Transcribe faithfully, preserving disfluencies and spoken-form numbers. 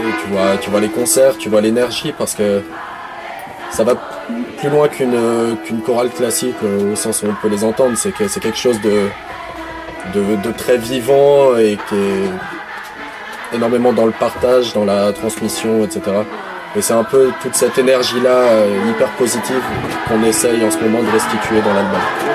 tu vois, tu vois les concerts, tu vois l'énergie, parce que ça va plus loin qu'une qu'une chorale classique au sens où on peut les entendre. C'est que c'est quelque chose de, de, de très vivant et qui est énormément dans le partage, dans la transmission, et cetera. Et c'est un peu toute cette énergie-là, euh, hyper positive, qu'on essaye en ce moment de restituer dans l'album.